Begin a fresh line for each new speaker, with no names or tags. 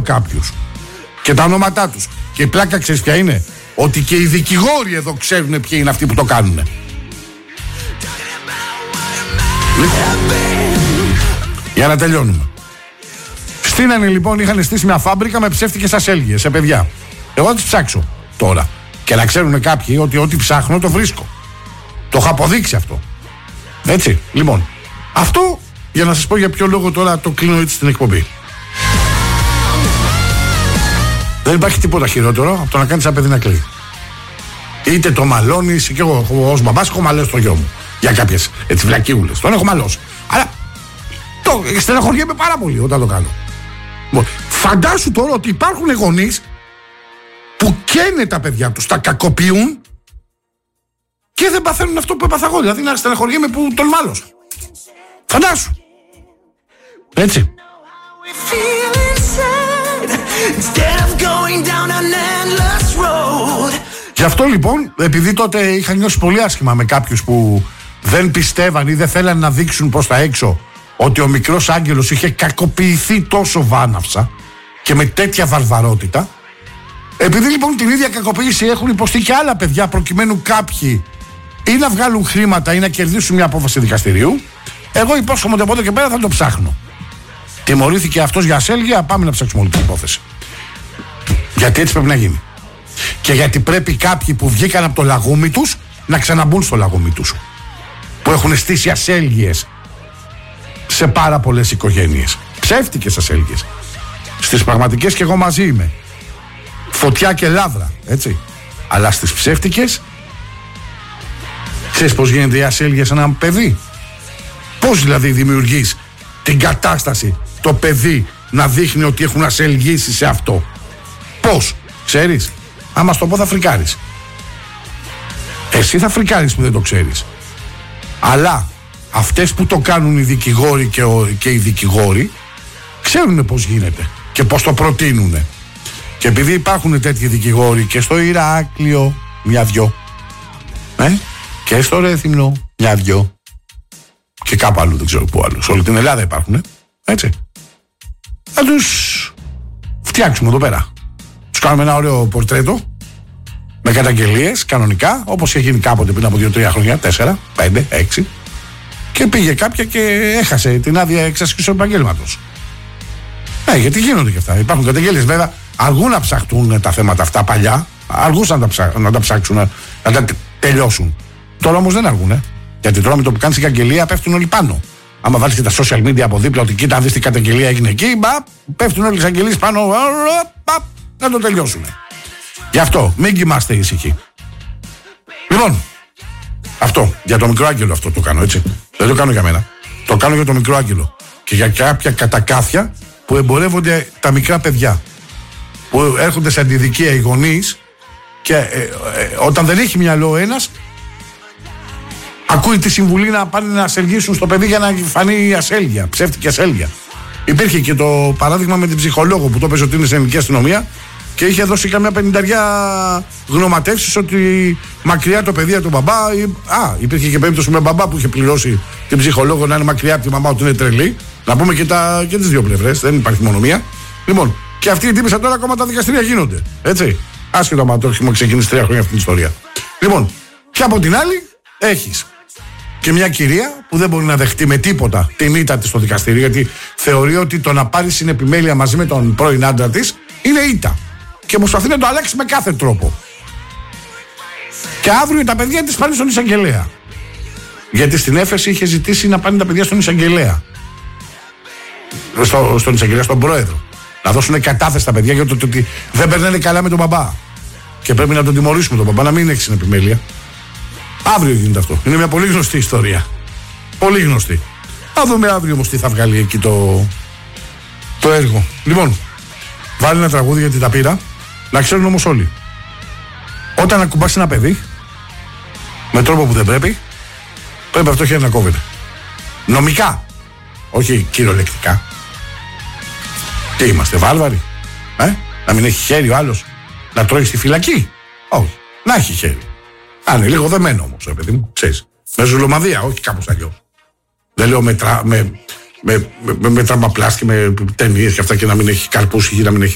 κάποιους και τα ονόματά τους. Και η πλάκα ξέρεις ποια είναι? Ότι και οι δικηγόροι εδώ ξέρουν ποιοι είναι αυτοί που το κάνουν. Για να τελειώνουμε. Στείνανε λοιπόν, είχαν στήσει μια φάμπρικα με ψεύτικες ασέλγειες σε παιδιά. Εγώ θα τις ψάξω τώρα. Και να ξέρουν κάποιοι ότι ό,τι ψάχνω το βρίσκω. Το έχω αποδείξει αυτό. Έτσι, λοιπόν. Αυτό για να σας πω για ποιο λόγο τώρα το κλείνω έτσι στην εκπομπή. Δεν υπάρχει τίποτα χειρότερο από το να κάνεις ένα παιδί να κλαίει. Είτε το μαλώνεις, και εγώ ως μπαμπάς έχω μαλώσει το γιο μου. Για κάποιες έτσι βλακίουλες. Τον έχω μαλώσει. Αλλά το στεναχωριέμαι πάρα πολύ όταν το κάνω. Φαντάσου τώρα ότι υπάρχουν γονείς που καίνε τα παιδιά τους, τα κακοποιούν και δεν παθαίνουν αυτό που έπαθα εγώ. Δηλαδή να στεναχωριέμαι που τον μάλωσα. Φαντάσου. Έτσι. Γι' αυτό λοιπόν, επειδή τότε είχα νιώσει πολύ άσχημα με κάποιους που δεν πιστεύαν ή δεν θέλαν να δείξουν προς τα έξω ότι ο μικρός άγγελος είχε κακοποιηθεί τόσο βάναυσα και με τέτοια βαρβαρότητα, επειδή λοιπόν την ίδια κακοποίηση έχουν υποστεί και άλλα παιδιά, προκειμένου κάποιοι ή να βγάλουν χρήματα ή να κερδίσουν μια απόφαση δικαστηρίου, εγώ υπόσχομαι ότι από εδώ και πέρα θα το ψάχνω. Τιμωρήθηκε αυτός για ασέλγεια, πάμε να ψάξουμε όλη την υπόθεση. Γιατί έτσι πρέπει να γίνει. Και γιατί πρέπει κάποιοι που βγήκαν από το λαγούμι τους να ξαναμπούν στο λαγούμι τους. Που έχουν στήσει ασέλγειες σε πάρα πολλές οικογένειες. Ψεύτικες ασέλγειες. Στις πραγματικές και εγώ μαζί είμαι. Φωτιά και λάβρα, έτσι. Αλλά στις ψεύτικες, ξέρεις πώς γίνεται η ασέλγεια σε ένα παιδί? Πώς δηλαδή δημιουργείς την κατάσταση το παιδί να δείχνει ότι έχουν ασελγήσει σε αυτό? Πώς, ξέρεις? Άμα στο πω θα φρικάρεις. Εσύ θα φρικάρεις που δεν το ξέρεις. Αλλά αυτές που το κάνουν οι δικηγόροι και οι δικηγόροι ξέρουν πώς γίνεται και πώς το προτείνουν. Και επειδή υπάρχουν τέτοιοι δικηγόροι και στο Ηράκλειο μια-δυο, και στο Ρέθυμνο μια-δυο, και κάπου αλλού δεν ξέρω πού άλλο, σε όλη την Ελλάδα υπάρχουν, έτσι, θα τους φτιάξουμε εδώ πέρα. Τους κάνουμε ένα ωραίο πορτρέτο με καταγγελίες κανονικά, όπως είχε γίνει κάποτε πριν από 2-3 χρόνια, 4, 5, 6, και πήγε κάποια και έχασε την άδεια εξασκήσεως επαγγέλματος. Γιατί γίνονται και αυτά. Υπάρχουν καταγγελίες. Βέβαια, αργούν να ψαχτούν τα θέματα αυτά παλιά. Αργούσαν να τα ψάξουν, να τα τελειώσουν. Τώρα όμως δεν αργούν. Γιατί τώρα με το που κάνεις την καταγγελία πέφτουν όλοι πάνω. Άμα βάλεις και τα social media από δίπλα, ότι κοίτα, δεις τι καταγγελία έγινε εκεί, πέφτουν όλοι οι αγγελίες πάνω, να το τελειώσουν. Γι' αυτό μην κοιμάστε ήσυχοι. Λοιπόν, αυτό για το μικρό άγγελο αυτό το κάνω, έτσι. Δεν το κάνω για μένα. Το κάνω για το μικρό άγγελο. Και για κάποια κατακάθια που εμπορεύονται τα μικρά παιδιά. Που έρχονται σε αντιδικία οι γονείς και όταν δεν έχει μυαλό ένας, ακούει τη συμβουλή να πάνε να ασελγήσουν στο παιδί για να φανεί ασέλγεια, ψεύτικη ασέλγεια. Υπήρχε και το παράδειγμα με την ψυχολόγο που το έπαιζε ότι είναι σε ελληνική αστυνομία και είχε δώσει καμιά 50 γνωματεύσεις ότι μακριά το παιδί από τον μπαμπά. Υπήρχε και περίπτωση με μπαμπά που είχε πληρώσει την ψυχολόγο να είναι μακριά από τη μαμά, ότι είναι τρελή. Να πούμε και τις δύο πλευρές, δεν υπάρχει μόνο μία. Λοιπόν, και αυτή η τύπησα τώρα ακόμα τα δικαστήρια γίνονται. Έτσι. Άσχετο με το έχουμε ξεκινήσει 3 χρόνια αυτή την ιστορία. Λοιπόν, και από την άλλη έχεις και μια κυρία που δεν μπορεί να δεχτεί με τίποτα την ήττα της στο δικαστήριο, γιατί θεωρεί ότι το να πάρει συνεπιμέλεια μαζί με τον πρώην άντρα της είναι ήττα. Και προσπαθεί να το αλλάξει με κάθε τρόπο. Και αύριο τα παιδιά της πάνε στον εισαγγελέα. Γιατί στην έφεση είχε ζητήσει να πάνε τα παιδιά στον εισαγγελέα. Στον εισαγγελέα, στον πρόεδρο. Να δώσουν κατάθεση στα παιδιά για το ότι δεν περνάνε καλά με τον μπαμπά. Και πρέπει να τον τιμωρήσουμε τον μπαμπά, να μην έχει συνεπιμέλεια. Αύριο γίνεται αυτό. Είναι μια πολύ γνωστή ιστορία. Πολύ γνωστή. Θα δούμε αύριο όμως τι θα βγάλει εκεί το έργο. Λοιπόν, βάλει ένα τραγούδι γιατί τα πήρα. Να ξέρουν όμως όλοι. Όταν ακουμπάς ένα παιδί με τρόπο που δεν πρέπει αυτό χέρι να κόβεται. Νομικά. Όχι κυριολεκτικά. Τι είμαστε, βάρβαροι? Να μην έχει χέρι ο άλλος να τρώει στη φυλακή? Όχι. Να έχει χέρι. Αν είναι λίγο δεμένο όμως, παιδί μου, ξέρεις. Με ζουλομαδία, όχι κάπως αλλιώς. Δεν λέω με τραμπαπλάς και με ταινίες και αυτά και να μην έχει καρπούς ή να μην έχει